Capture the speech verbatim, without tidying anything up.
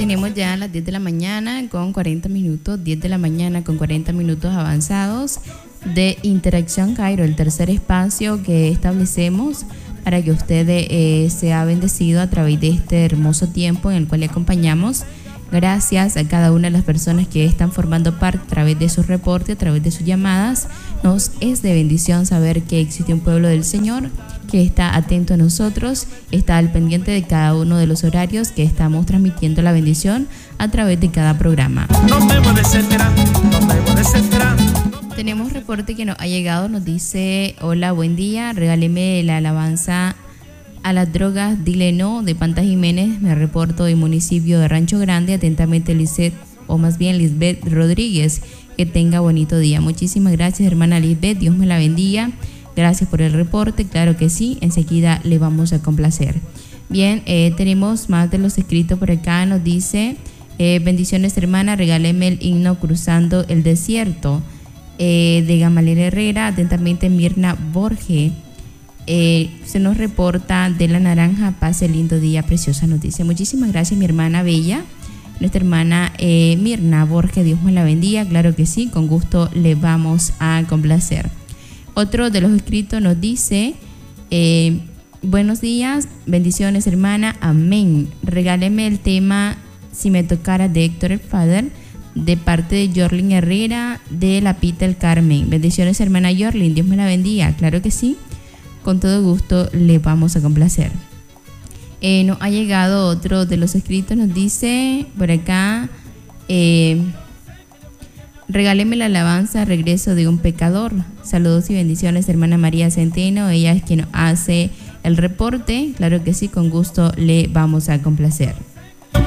tenemos ya a las diez de la mañana con cuarenta minutos, diez de la mañana con cuarenta minutos avanzados de Interacción Cairo, el tercer espacio que establecemos para que usted eh, sea bendecido a través de este hermoso tiempo en el cual le acompañamos. Gracias a cada una de las personas que están formando parte a través de sus reportes, a través de sus llamadas. Nos es de bendición saber que existe un pueblo del Señor que está atento a nosotros, está al pendiente de cada uno de los horarios que estamos transmitiendo la bendición a través de cada programa. No me voy a desesperar, no me voy a desesperar. Tenemos reporte que nos ha llegado, nos dice: hola, buen día, regáleme la alabanza a las drogas, dile no, de Panta Jiménez. Me reporto del municipio de Rancho Grande, atentamente Lisbeth, o más bien Lisbeth Rodríguez. Que tenga bonito día. Muchísimas gracias, hermana Lisbeth, Dios me la bendiga. Gracias por el reporte, claro que sí, enseguida le vamos a complacer. Bien, eh, tenemos más de los escritos por acá, nos dice: eh, bendiciones, hermana, regáleme el himno Cruzando el Desierto, eh, de Gamaliel Herrera, atentamente Mirna Borge. Eh, se nos reporta de La Naranja, pase lindo día, preciosa noticia. Muchísimas gracias, mi hermana bella, nuestra hermana eh, Mirna Borge, Dios me la bendiga, claro que sí, con gusto le vamos a complacer. Otro de los escritos nos dice: eh, buenos días, bendiciones, hermana, amén. Regáleme el tema Si me tocara de Héctor el Father, de parte de Yorlin Herrera, de La Pita el Carmen. Bendiciones, hermana Yorlin, Dios me la bendiga, claro que sí, con todo gusto le vamos a complacer. Eh, nos ha llegado otro de los escritos, nos dice por acá: eh, regáleme la alabanza, regreso de un pecador. Saludos y bendiciones, hermana María Centeno, ella es quien nos hace el reporte, claro que sí, con gusto le vamos a complacer.